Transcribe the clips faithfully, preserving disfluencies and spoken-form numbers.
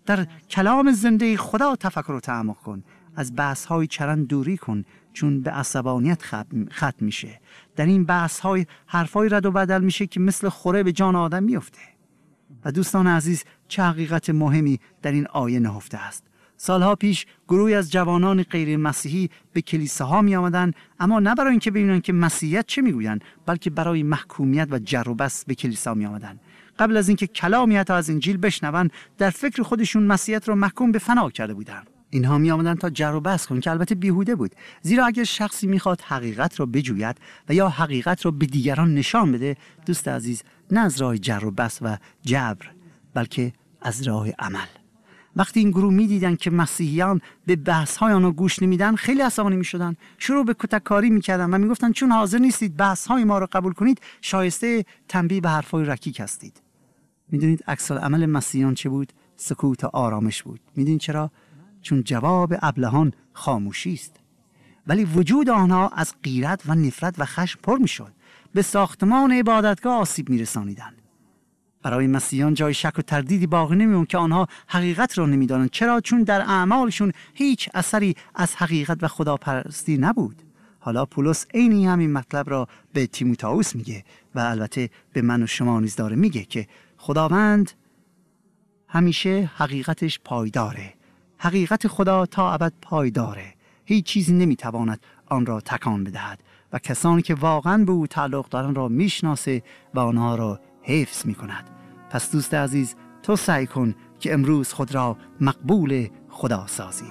در کلام زنده خدا تفکر و تعمق کن. از بحث‌های چرند دوری کن، چون به عصبانیت ختم میشه. در این بحث‌های حرفای رد و بدل میشه که مثل خوره به جان آدم میفته. و دوستان عزیز، چه حقیقت مهمی در این آیه نهفته است. سالها پیش گروهی از جوانان غیر مسیحی به کلیساها می آمدن، اما نه برای اینکه ببینن که مسیحیت چه میگوین، بلکه برای محکومیت و جر و بس به کلیسا می آمدن. قبل از اینکه کلامی حتی از انجیل بشنون، در فکر خودشون مسیحیت رو محکوم به فنا کرده بودن. اینها می آمدن تا جر و بحث کنن، که البته بیهوده بود، زیرا اگر شخصی میخواد حقیقت را بجوید و یا حقیقت را به دیگران نشان بده، دوست عزیز، نه از راه جر و بحث و جبر، بلکه از راه عمل. وقتی این گروه میدیدن که مسیحیان به بحث‌های آنها گوش نمیدن، خیلی عصبانی میشدن، شروع به کتککاری میکردن و میگفتن چون حاضر نیستید بحث‌های ما را قبول کنید، شایسته تنبیه به حرفای رکیک هستید. میدونید عکس العمل مسیحیان چه بود؟ سکوت و آرامش بود. میدونید چرا؟ چون جواب ابلهان خاموشی است. ولی وجود آنها از غیرت و نفرت و خشم پر میشد. به ساختمان عبادتگاه آسیب میرسانیدند. برای مسیحیان جای شک و تردیدی باقی نمیموند که آنها حقیقت را نمیدانند. چرا؟ چون در اعمالشون هیچ اثری از حقیقت و خداپرستی نبود. حالا پولس عین همین مطلب را به تیموتائوس میگه و البته به من و شما نیز داره میگه که خداوند همیشه حقیقتش پایداره. حقیقت خدا تا ابد پایداره. هیچ چیزی نمیتواند آن را تکان بدهد و کسانی که واقعا به او تعلق دارند را میشناسه و آنها را حفظ میکند. پس دوست عزیز، تو سعی کن که امروز خود را مقبول خدا سازی.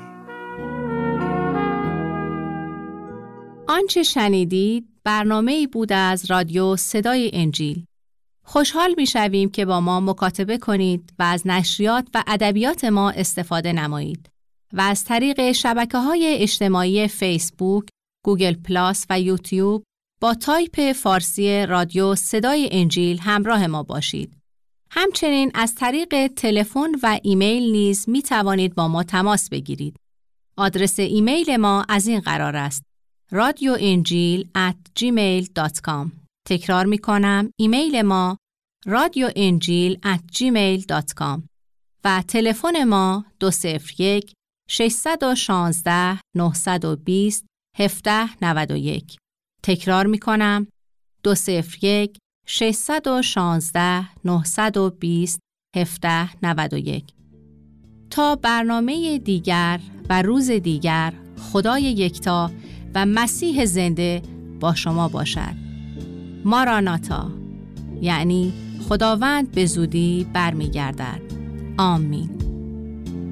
آنچه شنیدید برنامه‌ای بود از رادیو صدای انجیل. خوشحال می‌شویم که با ما مکاتبه کنید و از نشریات و ادبیات ما استفاده نمایید و از طریق شبکه‌های اجتماعی فیسبوک، گوگل پلاس و یوتیوب با تایپ فارسی رادیو صدای انجیل همراه ما باشید. همچنین از طریق تلفن و ایمیل نیز می توانید با ما تماس بگیرید. آدرس ایمیل ما از این قرار است: رادیو انجیل ات جیمیل دات کام. تکرار می کنم، ایمیل ما رادیو انجیل ات جیمیل دات کام و تلفن ما دو صفر یک شش یک شش نه دو صفر هفت نه یک. تکرار می کنم، دو صفر یک شش یک شش نه دو صفر هفت نه یک. تا برنامه دیگر و روز دیگر، خدای یکتا و مسیح زنده با شما باشد. ماراناتا، یعنی خداوند به زودی برمیگردد. آمین.